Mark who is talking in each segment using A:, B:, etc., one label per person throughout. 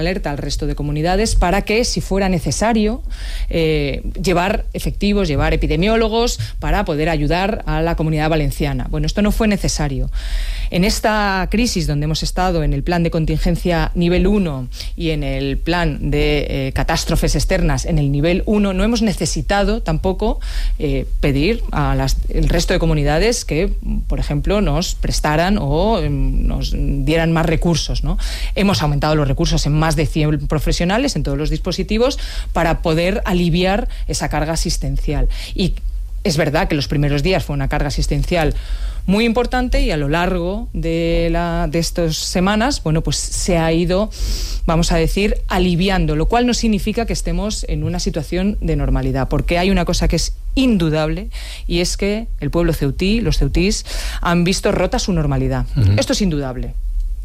A: alerta al resto de comunidades para que, si fuera necesario, llevar efectivos, llevar epidemiólogos para poder ayudar a la Comunidad Valenciana. Bueno, esto no fue necesario. En esta crisis donde hemos estado en el plan de contingencia nivel 1 y en el plan de catástrofes externas en el nivel 1, no hemos necesitado tampoco pedir el resto de comunidades que, por ejemplo, nos prestaran o nos dieran más recursos, ¿no? Hemos aumentado los recursos en más de 100 profesionales en todos los dispositivos para poder aliviar esa carga asistencial. Y es verdad que los primeros días fue una carga asistencial muy importante y a lo largo de estas semanas, bueno, pues se ha ido, vamos a decir, aliviando, lo cual no significa que estemos en una situación de normalidad, porque hay una cosa que es indudable y es que el pueblo ceutí, los ceutís, han visto rota su normalidad. Uh-huh. Esto es indudable.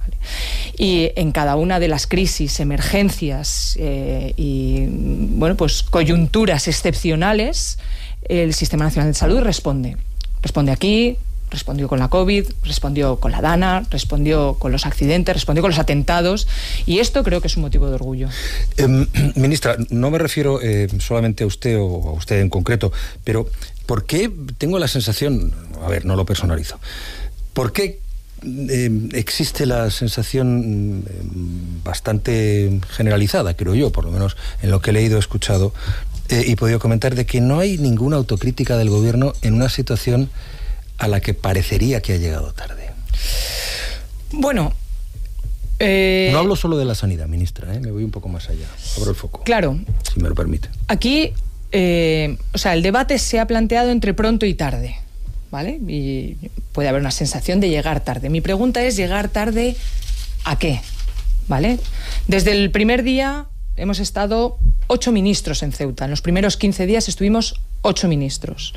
A: Y en cada una de las crisis, emergencias y bueno, pues coyunturas excepcionales, el Sistema Nacional de Salud responde aquí, respondió con la COVID, respondió con la DANA, respondió con los accidentes, respondió con los atentados, y esto creo que es un motivo de orgullo.
B: Ministra, no me refiero solamente a usted o a usted en concreto, pero ¿por qué tengo la sensación, a ver, no lo personalizo, ¿por qué existe la sensación bastante generalizada, creo yo, por lo menos en lo que he leído, he escuchado y podido comentar, de que no hay ninguna autocrítica del gobierno en una situación a la que parecería que ha llegado tarde?
A: Bueno,
B: no hablo solo de la sanidad, ministra, me voy un poco más allá, abro el foco.
A: Claro.
B: Si me lo permite.
A: Aquí, el debate se ha planteado entre pronto y tarde, ¿vale? Y puede haber una sensación de llegar tarde. Mi pregunta es, ¿llegar tarde a qué? ¿Vale? Desde el primer día hemos estado 8 ministros en Ceuta. En los primeros 15 días estuvimos 8 ministros.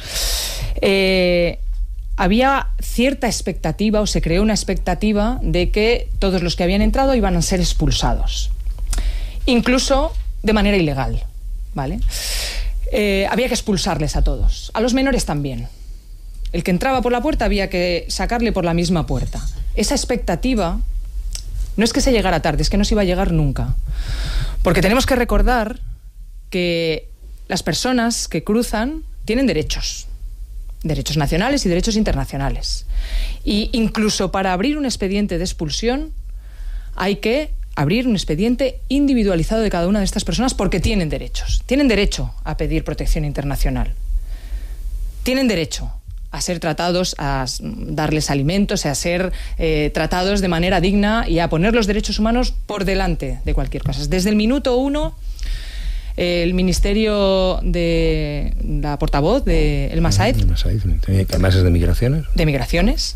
A: Había cierta expectativa, o se creó una expectativa, de que todos los que habían entrado iban a ser expulsados, incluso de manera ilegal, ¿vale? Había que expulsarles a todos, a los menores también. El que entraba por la puerta había que sacarle por la misma puerta. Esa expectativa no es que se llegara tarde, es que no se iba a llegar nunca. Porque tenemos que recordar que las personas que cruzan tienen derechos nacionales y derechos internacionales. Y incluso para abrir un expediente de expulsión hay que abrir un expediente individualizado de cada una de estas personas, porque tienen derechos. Tienen derecho a pedir protección internacional. Tienen derecho a ser tratados, a darles alimentos, a ser tratados de manera digna y a poner los derechos humanos por delante de cualquier cosa. Desde el minuto 1, el ministerio de la portavoz de El Masaid,
B: que además es de Migraciones,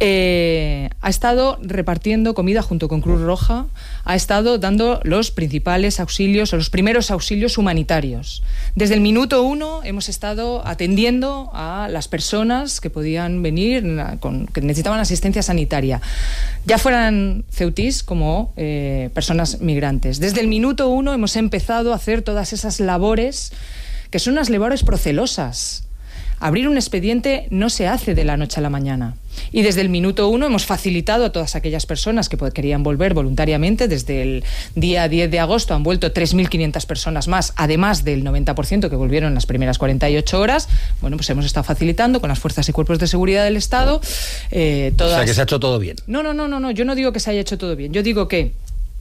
A: ha estado repartiendo comida junto con Cruz Roja, ha estado dando los principales auxilios o los primeros auxilios humanitarios. Desde el minuto 1 hemos estado atendiendo a las personas que podían venir, que necesitaban asistencia sanitaria, ya fueran ceutís como personas migrantes. Desde el minuto 1 hemos empezado a hacer todas esas labores, que son unas labores procelosas. Abrir un expediente no se hace de la noche a la mañana. Y desde el minuto 1 hemos facilitado a todas aquellas personas que querían volver voluntariamente. Desde el día 10 de agosto han vuelto 3.500 personas más, además del 90% que volvieron en las primeras 48 horas. Bueno, pues hemos estado facilitando con las fuerzas y cuerpos de seguridad del Estado.
B: O sea, que se ha hecho todo bien.
A: No, yo no digo que se haya hecho todo bien. Yo digo que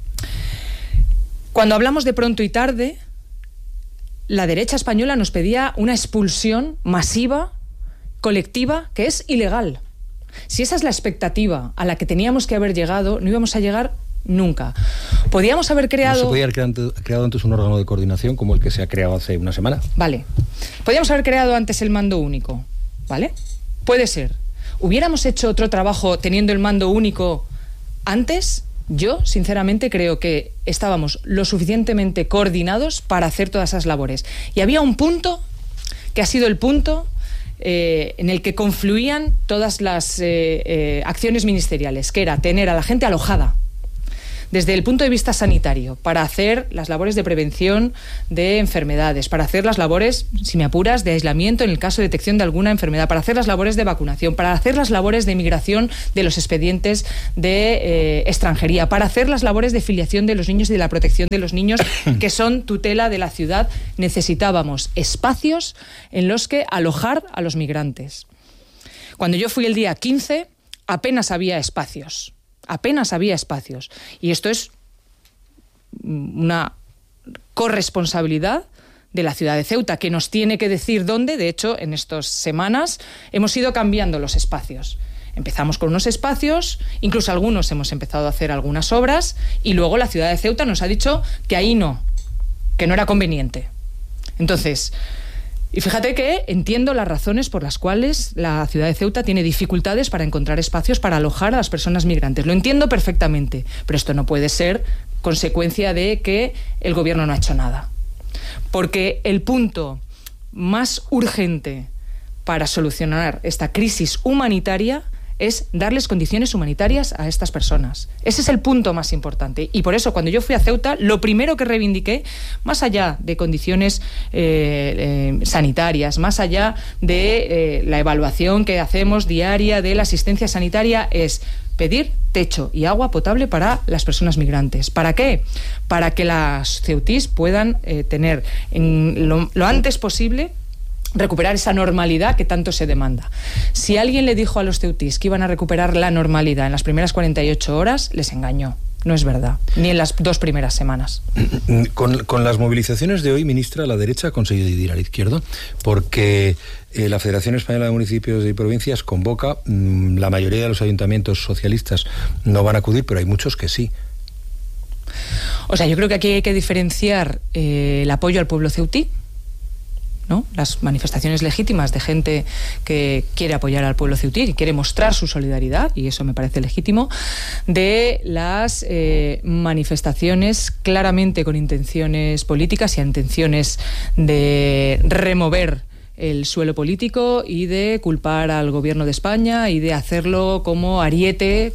A: cuando hablamos de pronto y tarde, la derecha española nos pedía una expulsión masiva, colectiva, que es ilegal. Si esa es la expectativa a la que teníamos que haber llegado, no íbamos a llegar nunca. Podíamos haber creado...
B: ¿No se podía haber creado antes un órgano de coordinación como el que se ha creado hace una semana?
A: Vale. Podíamos haber creado antes el mando único, ¿vale? Puede ser. ¿Hubiéramos hecho otro trabajo teniendo el mando único antes? Yo, sinceramente, creo que estábamos lo suficientemente coordinados para hacer todas esas labores. Y había un punto que ha sido el punto en el que confluían todas las acciones ministeriales, que era tener a la gente alojada. desde el punto de vista sanitario, para hacer las labores de prevención de enfermedades, para hacer las labores, si me apuras, de aislamiento en el caso de detección de alguna enfermedad, para hacer las labores de vacunación, para hacer las labores de migración de los expedientes de extranjería, para hacer las labores de filiación de los niños y de la protección de los niños que son tutela de la ciudad, necesitábamos espacios en los que alojar a los migrantes. Cuando yo fui el día 15, apenas había espacios. Y esto es una corresponsabilidad de la ciudad de Ceuta, que nos tiene que decir dónde. De hecho, en estas semanas hemos ido cambiando los espacios. Empezamos con unos espacios, incluso algunos hemos empezado a hacer algunas obras, y luego la ciudad de Ceuta nos ha dicho que ahí no, que no era conveniente. Entonces, y fíjate que entiendo las razones por las cuales la ciudad de Ceuta tiene dificultades para encontrar espacios para alojar a las personas migrantes. Lo entiendo perfectamente, pero esto no puede ser consecuencia de que el gobierno no ha hecho nada. Porque el punto más urgente para solucionar esta crisis humanitaria es darles condiciones humanitarias a estas personas. Ese es el punto más importante. Y por eso, cuando yo fui a Ceuta, lo primero que reivindiqué, más allá de condiciones sanitarias, más allá de la evaluación que hacemos diaria de la asistencia sanitaria, es pedir techo y agua potable para las personas migrantes. ¿Para qué? Para que las ceutís puedan tener lo antes posible recuperar esa normalidad que tanto se demanda. Si alguien le dijo a los ceutís que iban a recuperar la normalidad en las primeras 48 horas, les engañó. No es verdad, ni en las 2 primeras semanas.
B: Con las movilizaciones de hoy, ministra, la derecha ha conseguido dividir al izquierdo, porque la Federación Española de Municipios y Provincias convoca, la mayoría de los ayuntamientos socialistas no van a acudir, pero hay muchos que sí.
A: O sea, yo creo que aquí hay que diferenciar el apoyo al pueblo ceutí, ¿no? Las manifestaciones legítimas de gente que quiere apoyar al pueblo ceutí, que quiere mostrar su solidaridad, y eso me parece legítimo, de las manifestaciones claramente con intenciones políticas y intenciones de remover el suelo político y de culpar al gobierno de España y de hacerlo como ariete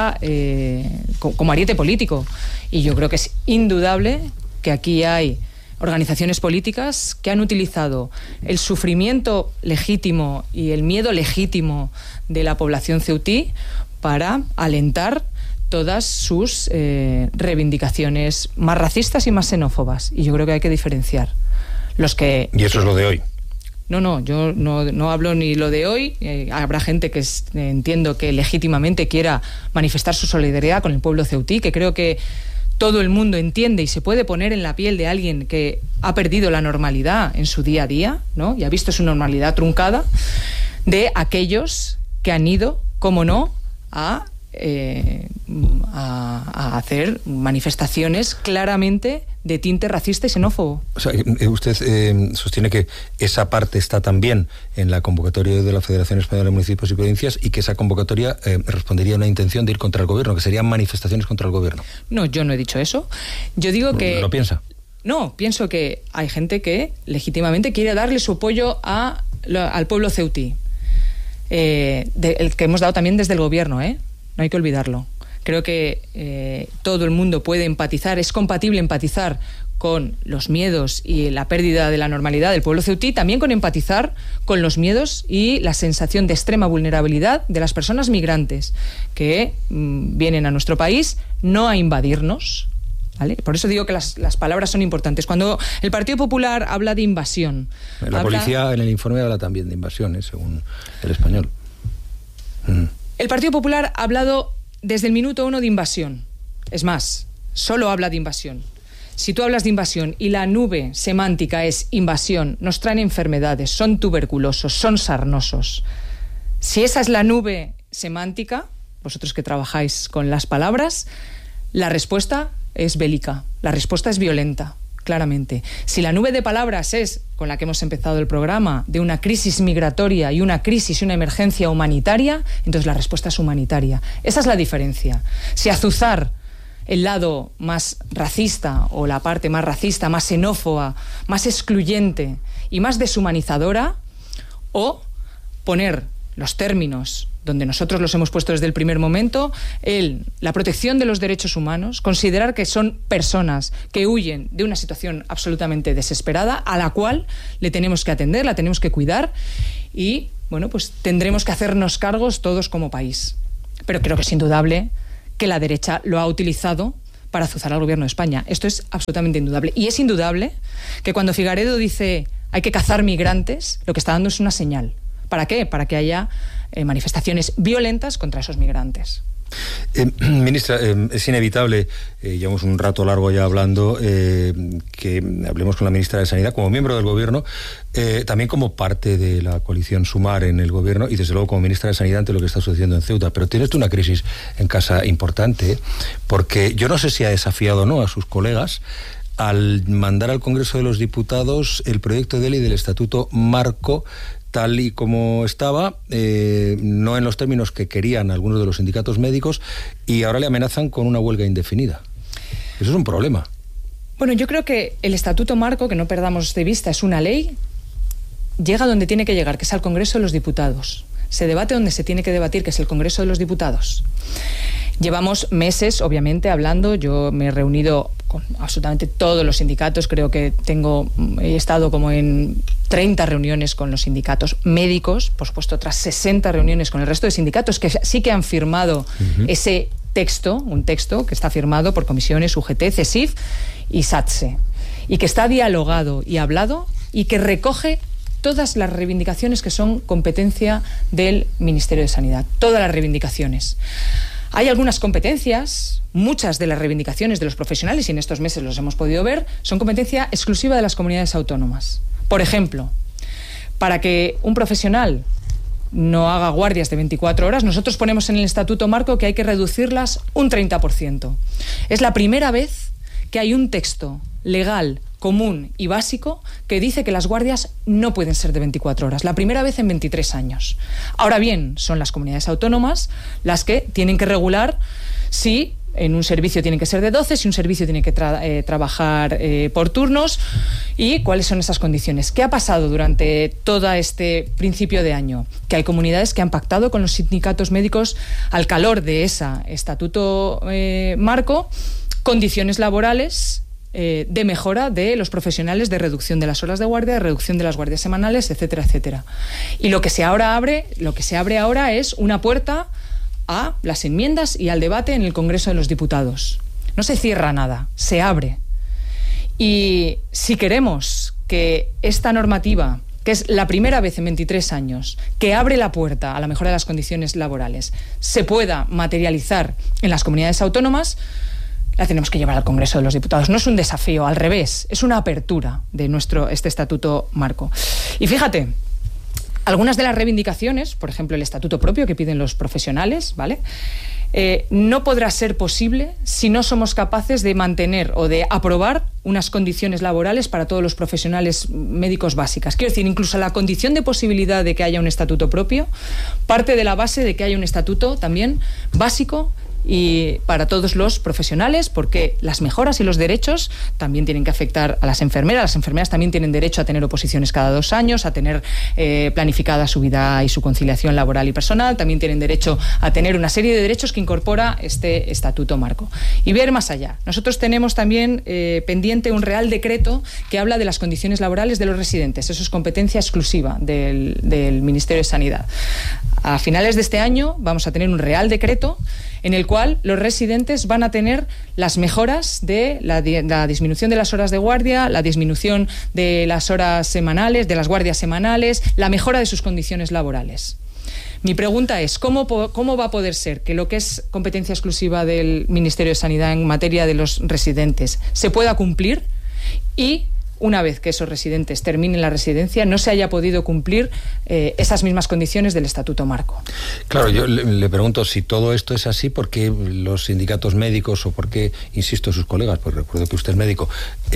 A: como ariete político. Y yo creo que es indudable que aquí hay organizaciones políticas que han utilizado el sufrimiento legítimo y el miedo legítimo de la población ceutí para alentar todas sus reivindicaciones más racistas y más xenófobas. Y yo creo que hay que diferenciar.
B: Y eso es lo de hoy.
A: No, yo no hablo ni lo de hoy. Habrá gente que entiendo que legítimamente quiera manifestar su solidaridad con el pueblo ceutí, que creo que todo el mundo entiende y se puede poner en la piel de alguien que ha perdido la normalidad en su día a día, ¿no? Y ha visto su normalidad truncada, de aquellos que han ido, como no, a hacer manifestaciones claramente de tinte racista y xenófobo.
B: O sea, usted sostiene que esa parte está también en la convocatoria de la Federación Española de Municipios y Provincias, y que esa convocatoria respondería a una intención de ir contra el gobierno, que serían manifestaciones contra el gobierno.
A: No, yo no he dicho eso. Yo digo que...
B: ¿Lo piensa?
A: No, pienso que hay gente que legítimamente quiere darle su apoyo al pueblo ceutí, el que hemos dado también desde el gobierno, no hay que olvidarlo. Creo que todo el mundo puede empatizar, es compatible empatizar con los miedos y la pérdida de la normalidad del pueblo ceutí, también con empatizar con los miedos y la sensación de extrema vulnerabilidad de las personas migrantes que vienen a nuestro país no a invadirnos, ¿vale? Por eso digo que las palabras son importantes. Cuando el Partido Popular habla de invasión...
B: La policía en el informe habla también de invasión, según El Español.
A: El Partido Popular ha hablado desde el minuto 1 de invasión. Es más, solo habla de invasión. Si tú hablas de invasión y la nube semántica es invasión, nos traen enfermedades, son tuberculosos, son sarnosos. Si esa es la nube semántica, vosotros que trabajáis con las palabras, la respuesta es bélica, la respuesta es violenta, claramente. Si la nube de palabras es, con la que hemos empezado el programa, de una crisis migratoria y una crisis y una emergencia humanitaria, entonces la respuesta es humanitaria. Esa es la diferencia. Si azuzar el lado más racista o la parte más racista, más xenófoba, más excluyente y más deshumanizadora, o poner los términos donde nosotros los hemos puesto desde el primer momento, la protección de los derechos humanos, considerar que son personas que huyen de una situación absolutamente desesperada, a la cual le tenemos que atender, la tenemos que cuidar y, bueno, pues tendremos que hacernos cargos todos como país. Pero creo que es indudable que la derecha lo ha utilizado para azuzar al gobierno de España. Esto es absolutamente indudable. Y es indudable que cuando Figaredo dice hay que cazar migrantes, lo que está dando es una señal. ¿Para qué? Para que haya manifestaciones violentas contra esos migrantes.
B: Ministra, es inevitable, llevamos un rato largo ya hablando, que hablemos con la ministra de Sanidad como miembro del Gobierno, también como parte de la coalición Sumar en el Gobierno y desde luego como ministra de Sanidad ante lo que está sucediendo en Ceuta. Pero tienes tú una crisis en casa importante, porque yo no sé si ha desafiado o no a sus colegas al mandar al Congreso de los Diputados el proyecto de ley del Estatuto Marco tal y como estaba, no en los términos que querían algunos de los sindicatos médicos, y ahora le amenazan con una huelga indefinida. Eso es un problema.
A: Bueno, yo creo que el Estatuto Marco, que no perdamos de vista, es una ley, llega donde tiene que llegar, que es al Congreso de los Diputados. Se debate donde se tiene que debatir, que es el Congreso de los Diputados. Llevamos meses, obviamente, hablando. Yo me he reunido con absolutamente todos los sindicatos. Creo que he estado como en 30 reuniones con los sindicatos médicos, por supuesto otras 60 reuniones con el resto de sindicatos que sí que han firmado ese texto, un texto que está firmado por comisiones UGT, CESIF y SATSE, y que está dialogado y hablado y que recoge todas las reivindicaciones que son competencia del Ministerio de Sanidad, todas las reivindicaciones. Hay algunas competencias, muchas de las reivindicaciones de los profesionales, y en estos meses los hemos podido ver, son competencia exclusiva de las comunidades autónomas. Por ejemplo, para que un profesional no haga guardias de 24 horas, nosotros ponemos en el Estatuto Marco que hay que reducirlas un 30%. Es la primera vez que hay un texto legal, común y básico que dice que las guardias no pueden ser de 24 horas. La primera vez en 23 años. Ahora bien, son las comunidades autónomas las que tienen que regular si en un servicio tienen que ser de 12, si un servicio tiene que trabajar por turnos y cuáles son esas condiciones. ¿Qué ha pasado durante todo este principio de año? Que hay comunidades que han pactado con los sindicatos médicos al calor de ese Estatuto Marco condiciones laborales de mejora de los profesionales, de reducción de las horas de guardia, de reducción de las guardias semanales, etcétera, etcétera. Y lo que se abre ahora es una puerta a las enmiendas y al debate en el Congreso de los Diputados. No se cierra nada, se abre. Y si queremos que esta normativa, que es la primera vez en 23 años, que abre la puerta a la mejora de las condiciones laborales, se pueda materializar en las comunidades autónomas, la tenemos que llevar al Congreso de los Diputados. No es un desafío, al revés, es una apertura de este Estatuto Marco. Y fíjate, algunas de las reivindicaciones, por ejemplo, el estatuto propio que piden los profesionales, ¿vale? No podrá ser posible si no somos capaces de mantener o de aprobar unas condiciones laborales para todos los profesionales médicos básicas. Quiero decir, incluso la condición de posibilidad de que haya un estatuto propio parte de la base de que haya un estatuto también básico y para todos los profesionales, porque las mejoras y los derechos también tienen que afectar a las enfermeras. Las enfermeras también tienen derecho a tener oposiciones cada 2 años, a tener planificada su vida y su conciliación laboral y personal, también tienen derecho a tener una serie de derechos que incorpora este Estatuto Marco. Y ver más allá. Nosotros tenemos también pendiente un Real Decreto que habla de las condiciones laborales de los residentes. Eso es competencia exclusiva del Ministerio de Sanidad. A finales de este año vamos a tener un Real Decreto en el cual los residentes van a tener las mejoras de la disminución de las horas de guardia, la disminución de las horas semanales, de las guardias semanales, la mejora de sus condiciones laborales. Mi pregunta es, ¿cómo va a poder ser que lo que es competencia exclusiva del Ministerio de Sanidad en materia de los residentes se pueda cumplir y una vez que esos residentes terminen la residencia, no se haya podido cumplir esas mismas condiciones del Estatuto Marco?
B: Claro, yo le pregunto si todo esto es así, ¿por qué los sindicatos médicos o por qué, insisto, sus colegas, pues recuerdo que usted es médico,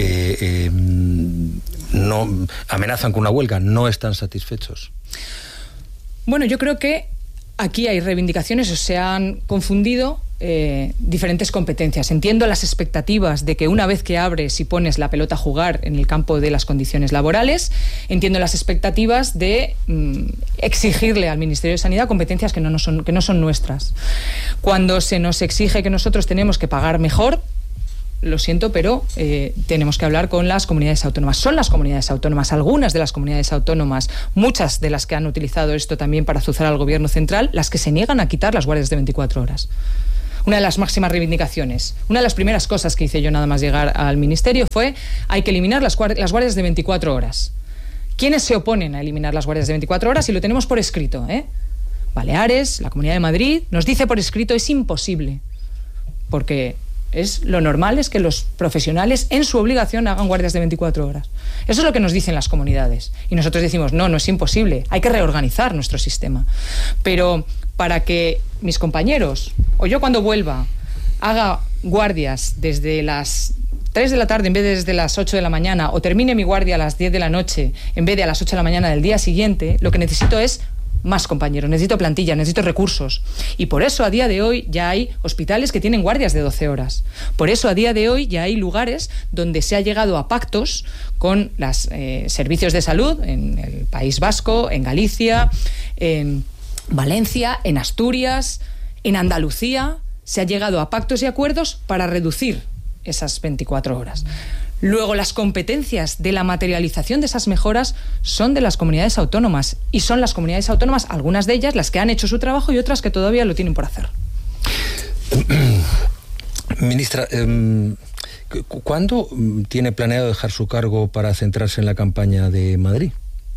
B: no amenazan con una huelga, no están satisfechos?
A: Bueno, yo creo que aquí hay reivindicaciones o se han confundido diferentes competencias. Entiendo las expectativas de que una vez que abres y pones la pelota a jugar en el campo de las condiciones laborales, entiendo las expectativas de exigirle al Ministerio de Sanidad competencias que no son nuestras. Cuando se nos exige que nosotros tenemos que pagar mejor, lo siento, pero tenemos que hablar con las comunidades autónomas. Son las comunidades autónomas, algunas de las comunidades autónomas, muchas de las que han utilizado esto también para azuzar al gobierno central, las que se niegan a quitar las guardias de 24 horas. Una de las máximas reivindicaciones, una de las primeras cosas que hice yo nada más llegar al ministerio fue: hay que eliminar las guardias de 24 horas. ¿Quiénes se oponen a eliminar las guardias de 24 horas? Y lo tenemos por escrito, Baleares, la Comunidad de Madrid, nos dice por escrito: es imposible, porque lo normal es que los profesionales en su obligación hagan guardias de 24 horas. Eso es lo que nos dicen las comunidades. Y nosotros decimos, no es imposible, hay que reorganizar nuestro sistema. Pero para que mis compañeros, o yo cuando vuelva, haga guardias desde las 3 de la tarde en vez de desde las 8 de la mañana, o termine mi guardia a las 10 de la noche en vez de a las 8 de la mañana del día siguiente, lo que necesito es más compañeros, necesito plantilla, necesito recursos. Y por eso a día de hoy ya hay hospitales que tienen guardias de 12 horas. Por eso a día de hoy ya hay lugares donde se ha llegado a pactos con los servicios de salud en el País Vasco, en Galicia, en Valencia, en Asturias, en Andalucía. Se ha llegado a pactos y acuerdos para reducir esas 24 horas. Luego, las competencias de la materialización de esas mejoras son de las comunidades autónomas, y son las comunidades autónomas, algunas de ellas, las que han hecho su trabajo y otras que todavía lo tienen por hacer.
B: Ministra, ¿cuándo tiene planeado dejar su cargo para centrarse en la campaña de Madrid?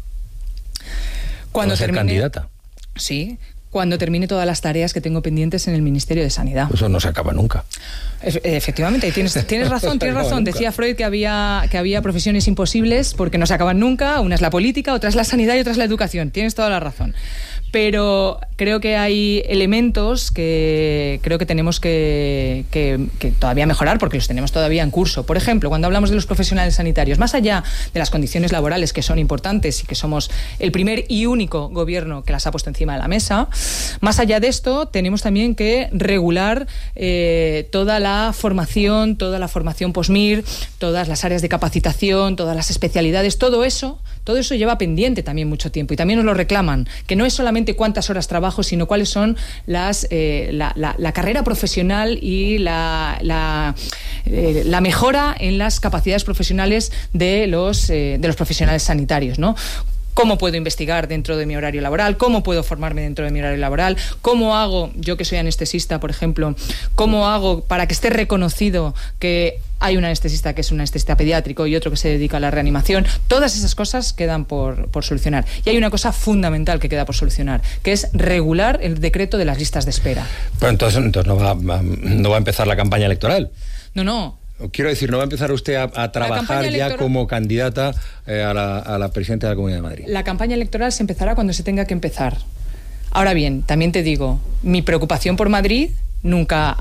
A: Cuando
B: ser candidata.
A: Sí, cuando termine todas las tareas que tengo pendientes en el Ministerio de Sanidad.
B: Eso no se acaba nunca.
A: Efectivamente, tienes razón. Decía Freud que había profesiones imposibles porque no se acaban nunca. Una es la política, otra es la sanidad y otra es la educación. Tienes toda la razón. Pero creo que hay elementos que creo que tenemos que todavía mejorar, porque los tenemos todavía en curso. Por ejemplo, cuando hablamos de los profesionales sanitarios, más allá de las condiciones laborales, que son importantes y que somos el primer y único gobierno que las ha puesto encima de la mesa, más allá de esto tenemos también que regular toda la formación post-MIR, todas las áreas de capacitación, todas las especialidades, todo eso lleva pendiente también mucho tiempo, y también nos lo reclaman, que no es solamente cuántas horas trabajo, sino cuáles son la carrera profesional y la mejora en las capacidades profesionales de los profesionales sanitarios, ¿no? ¿Cómo puedo investigar dentro de mi horario laboral? ¿Cómo puedo formarme dentro de mi horario laboral? ¿Cómo hago, yo que soy anestesista, por ejemplo, cómo hago para que esté reconocido que hay un anestesista que es un anestesista pediátrico y otro que se dedica a la reanimación? Todas esas cosas quedan por solucionar. Y hay una cosa fundamental que queda por solucionar, que es regular el decreto de las listas de espera.
B: Pero entonces no va a empezar la campaña electoral.
A: No.
B: Quiero decir, ¿no va a empezar usted a trabajar ya como candidata a la presidenta de la Comunidad de Madrid?
A: La campaña electoral se empezará cuando se tenga que empezar. Ahora bien, también te digo, mi preocupación por Madrid nunca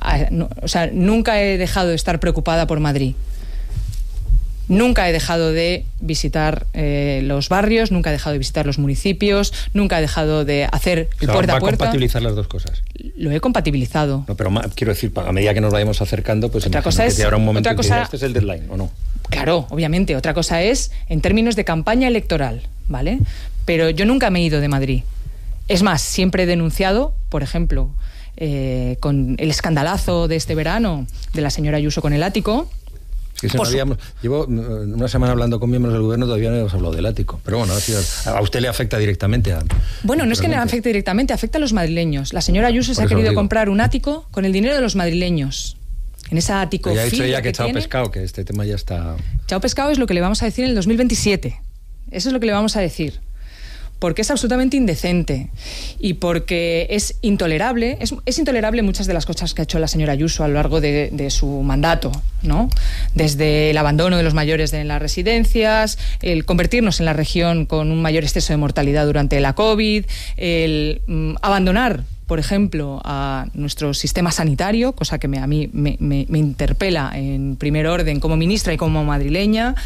A: he dejado de estar preocupada por Madrid. Nunca he dejado de visitar los barrios, nunca he dejado de visitar los municipios, nunca he dejado de hacer el puerta a puerta.
B: ¿Va a compatibilizar las dos cosas?
A: Lo he compatibilizado.
B: No, pero quiero decir, a medida que nos vayamos acercando, pues
A: otra cosa es,
B: habrá un momento en que este es el deadline, ¿o no?
A: Claro, obviamente. Otra cosa es en términos de campaña electoral, ¿vale? Pero yo nunca me he ido de Madrid. Es más, siempre he denunciado, por ejemplo, con el escandalazo de este verano de la señora Ayuso con el ático.
B: Llevo una semana hablando con miembros del gobierno, todavía no hemos hablado del ático. Pero bueno, a usted le afecta directamente.
A: Bueno, no es que le afecte directamente, afecta a los madrileños. La señora Ayuso se ha querido comprar un ático con el dinero de los madrileños. En esa ático
B: ya ha dicho ella que chao pescado, que este tema ya está...
A: Chao pescado es lo que le vamos a decir en el 2027. Eso es lo que le vamos a decir. Porque es absolutamente indecente y porque es intolerable. Es intolerable muchas de las cosas que ha hecho la señora Ayuso a lo largo de su mandato, ¿no? Desde el abandono de los mayores en las residencias, el convertirnos en la región con un mayor exceso de mortalidad durante la COVID, el abandonar, por ejemplo, a nuestro sistema sanitario, cosa que a mí me interpela en primer orden como ministra y como madrileña.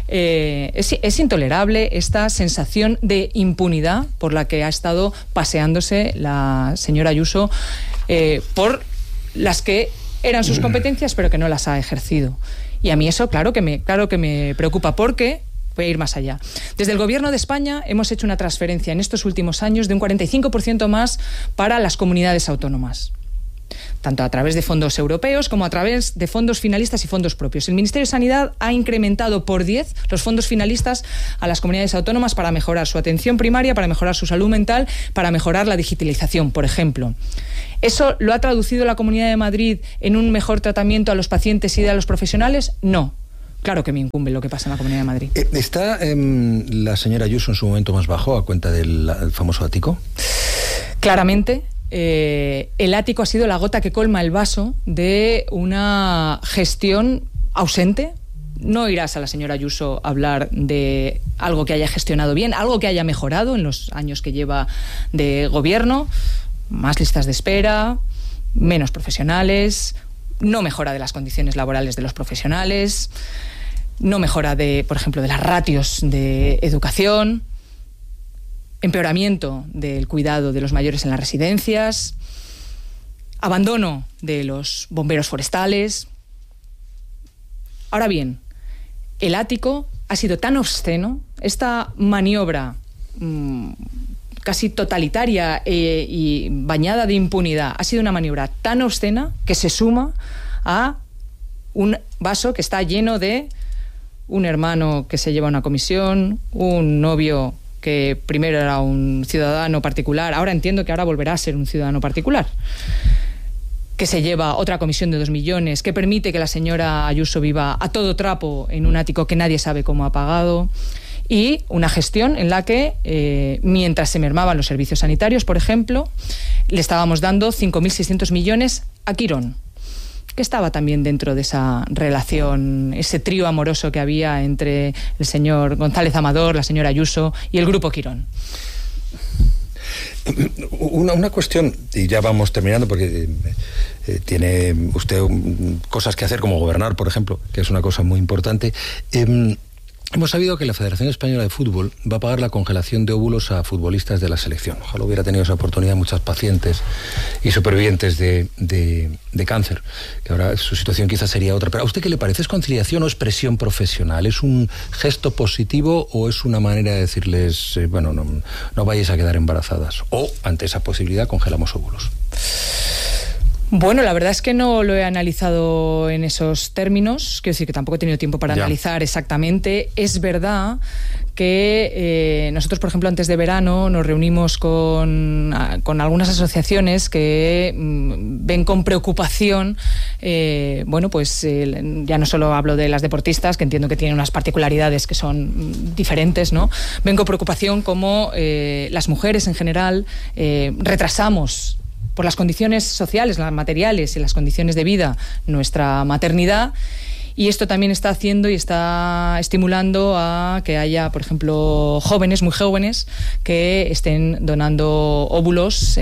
A: Es intolerable esta sensación de impunidad por la que ha estado paseándose la señora Ayuso por las que eran sus competencias, pero que no las ha ejercido. Y a mí eso, claro que me preocupa, porque voy a ir más allá. Desde el Gobierno de España hemos hecho una transferencia en estos últimos años de un 45% más para las comunidades autónomas, tanto a través de fondos europeos como a través de fondos finalistas y fondos propios. El Ministerio de Sanidad ha incrementado por 10 los fondos finalistas a las comunidades autónomas para mejorar su atención primaria, para mejorar su salud mental, para mejorar la digitalización, por ejemplo. ¿Eso lo ha traducido la Comunidad de Madrid en un mejor tratamiento a los pacientes y a los profesionales? No. Claro que me incumbe lo que pasa en la Comunidad de Madrid.
B: ¿Está la señora Ayuso en su momento más bajo a cuenta del famoso ático?
A: Claramente. El ático ha sido la gota que colma el vaso de una gestión ausente. No oirás a la señora Ayuso hablar de algo que haya gestionado bien, algo que haya mejorado en los años que lleva de gobierno. Más listas de espera, menos profesionales, no mejora de las condiciones laborales de los profesionales, no mejora por ejemplo, de las ratios de educación, empeoramiento del cuidado de los mayores en las residencias, abandono de los bomberos forestales. Ahora bien, el ático ha sido tan obsceno, esta maniobra casi totalitaria y bañada de impunidad, ha sido una maniobra tan obscena que se suma a un vaso que está lleno de un hermano que se lleva a una comisión, un novio que primero era un ciudadano particular, ahora entiendo que ahora volverá a ser un ciudadano particular, que se lleva otra comisión de 2 millones, que permite que la señora Ayuso viva a todo trapo en un ático que nadie sabe cómo ha pagado, y una gestión en la que, mientras se mermaban los servicios sanitarios, por ejemplo, le estábamos dando 5.600 millones a Quirón, que estaba también dentro de esa relación, ese trío amoroso que había entre el señor González Amador, la señora Ayuso y el Grupo Quirón.
B: Una cuestión, y ya vamos terminando porque tiene usted cosas que hacer como gobernar, por ejemplo, que es una cosa muy importante. Hemos sabido que la Federación Española de Fútbol va a pagar la congelación de óvulos a futbolistas de la selección. Ojalá hubiera tenido esa oportunidad muchas pacientes y supervivientes de cáncer, que ahora su situación quizás sería otra. Pero ¿a usted qué le parece? ¿Es conciliación o es presión profesional? ¿Es un gesto positivo o es una manera de decirles, bueno, no vayáis a quedar embarazadas? O, ante esa posibilidad, congelamos óvulos.
A: Bueno, la verdad es que no lo he analizado en esos términos, quiero decir que tampoco he tenido tiempo para analizar exactamente. Es verdad que nosotros, por ejemplo, antes de verano nos reunimos con algunas asociaciones que ven con preocupación, bueno, pues ya no solo hablo de las deportistas, que entiendo que tienen unas particularidades que son diferentes, ¿no? Ven con preocupación cómo las mujeres en general retrasamos, por las condiciones sociales, las materiales y las condiciones de vida, nuestra maternidad. Y esto también está haciendo y está estimulando a que haya, por ejemplo, jóvenes, muy jóvenes, que estén donando óvulos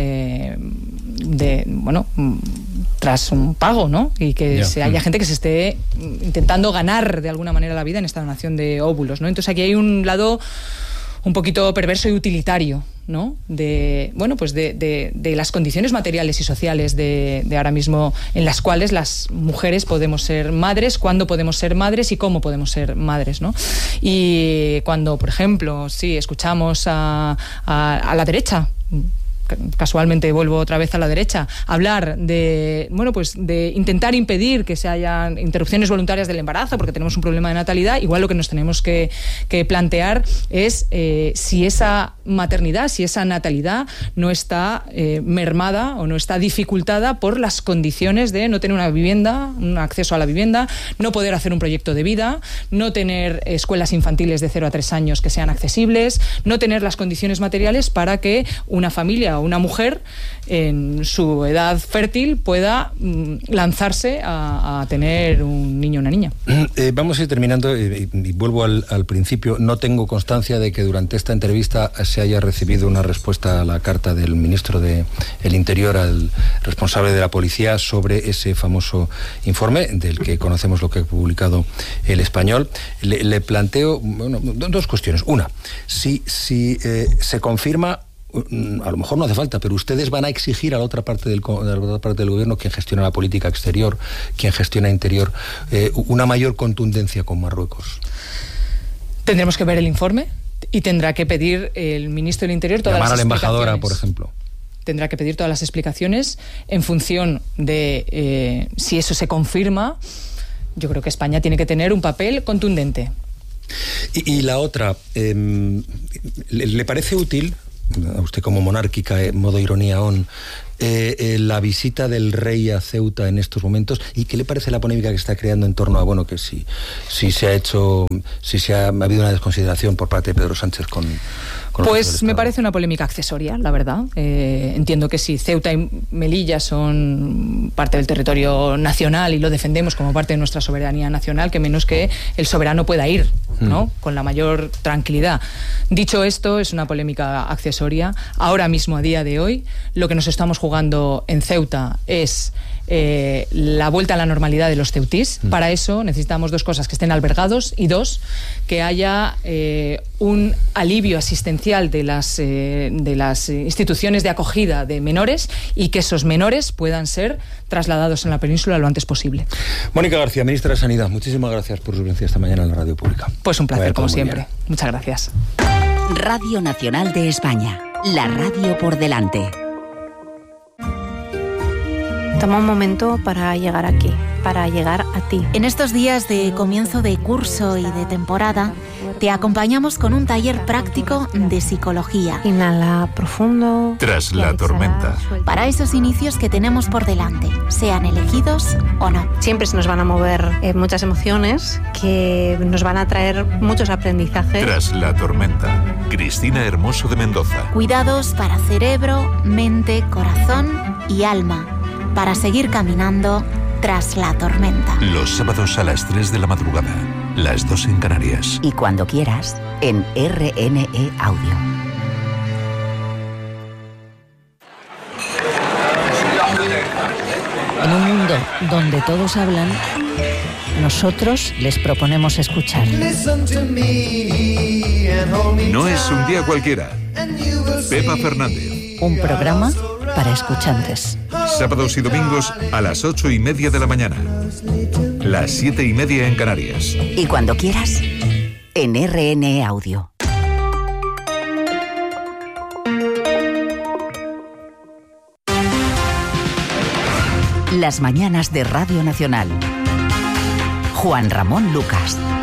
A: tras un pago, ¿no? Y que haya gente que se esté intentando ganar de alguna manera la vida en esta donación de óvulos, ¿no? Entonces aquí hay un lado un poquito perverso y utilitario, ¿no? De las condiciones materiales y sociales de ahora mismo, en las cuales las mujeres podemos ser madres, cuándo podemos ser madres y cómo podemos ser madres, ¿no? Y cuando, por ejemplo, escuchamos a la derecha, casualmente vuelvo otra vez a la derecha, hablar de intentar impedir que se hayan interrupciones voluntarias del embarazo porque tenemos un problema de natalidad, igual lo que nos tenemos que plantear es si esa maternidad, si esa natalidad no está mermada o no está dificultada por las condiciones de no tener una vivienda, un acceso a la vivienda, no poder hacer un proyecto de vida, no tener escuelas infantiles de 0 a 3 años que sean accesibles, no tener las condiciones materiales para que una familia o una mujer en su edad fértil pueda lanzarse a tener un niño o una niña.
B: Vamos a ir terminando y vuelvo al principio. No tengo constancia de que durante esta entrevista se haya recibido una respuesta a la carta del ministro del Interior al responsable de la policía sobre ese famoso informe del que conocemos lo que ha publicado El Español. Le planteo 2 cuestiones. Una, si se confirma a lo mejor no hace falta, pero ustedes van a exigir a la otra parte del gobierno, quien gestiona la política exterior, quien gestiona interior, una mayor contundencia con Marruecos.
A: Tendremos que ver el informe y tendrá que pedir el ministro del Interior todas las explicaciones.
B: Llamar a la embajadora, por ejemplo.
A: Tendrá que pedir todas las explicaciones en función de si eso se confirma. Yo creo que España tiene que tener un papel contundente.
B: Y la otra, ¿le parece útil, a usted como monárquica, modo ironía la visita del rey a Ceuta en estos momentos? ¿Y qué le parece la polémica que está creando en torno a, que si ha habido una desconsideración por parte de Pedro Sánchez con
A: pues me parece una polémica accesoria, la verdad. Entiendo que si Ceuta y Melilla son parte del territorio nacional y lo defendemos como parte de nuestra soberanía nacional, que menos que el soberano pueda ir, ¿no? Con la mayor tranquilidad. Dicho esto, es una polémica accesoria. Ahora mismo, a día de hoy, lo que nos estamos jugando en Ceuta es la vuelta a la normalidad de los ceutís. Para eso necesitamos dos cosas: que estén albergados, y dos, que haya un alivio asistencial de las instituciones de acogida de menores, y que esos menores puedan ser trasladados en la península lo antes posible.
B: Mónica García, ministra de Sanidad, muchísimas gracias por su presencia esta mañana en la radio pública.
A: Pues un placer, como siempre. Muchas gracias.
C: Radio Nacional de España, la radio por delante.
D: Toma un momento para llegar aquí, para llegar a ti.
E: En estos días de comienzo de curso y de temporada, te acompañamos con un taller práctico de psicología.
D: Inhala profundo.
F: Tras la tormenta.
E: Para esos inicios que tenemos por delante, sean elegidos o no.
D: Siempre se nos van a mover muchas emociones que nos van a traer muchos aprendizajes.
F: Tras la tormenta. Cristina Hermoso de Mendoza.
E: Cuidados para cerebro, mente, corazón y alma, para seguir caminando tras la tormenta.
F: Los sábados a las 3 de la madrugada, las 2 en Canarias.
C: Y cuando quieras, en RNE Audio.
G: En un mundo donde todos hablan, nosotros les proponemos escuchar.
F: No es un día cualquiera. Pepa Fernández.
G: Un programa para escuchantes.
F: Sábados y domingos a las 8:30 de la mañana. Las 7:30 en Canarias.
C: Y cuando quieras, en RNE Audio. Las mañanas de Radio Nacional. Juan Ramón Lucas.